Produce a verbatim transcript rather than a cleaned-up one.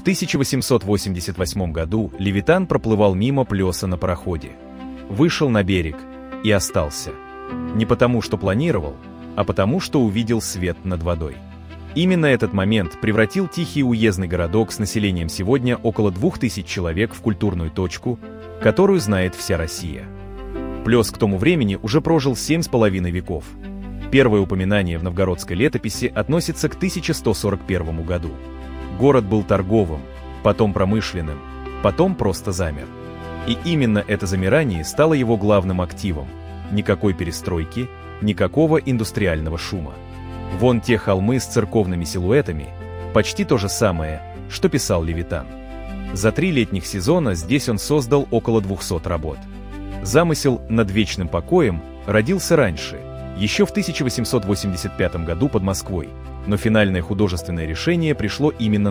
В тысяча восемьсот восемьдесят восьмом году Левитан проплывал мимо Плеса на пароходе. Вышел на берег и остался. Не потому, что планировал, а потому, что увидел свет над водой. Именно этот момент превратил тихий уездный городок с населением сегодня около двух тысяч человек в культурную точку, которую знает вся Россия. Плес к тому времени уже прожил семь с половиной веков. Первое упоминание в новгородской летописи относится к тысяча сто сорок первому году. Город был торговым, потом промышленным, потом просто замер. И именно это замирание стало его главным активом. Никакой перестройки, никакого индустриального шума. Вон те холмы с церковными силуэтами, почти то же самое, что писал Левитан. За три летних сезона здесь он создал около двухсот работ. Замысел над вечным покоем родился раньше, еще в тысяча восемьсот восемьдесят пятом году под Москвой, но финальное художественное решение пришло именно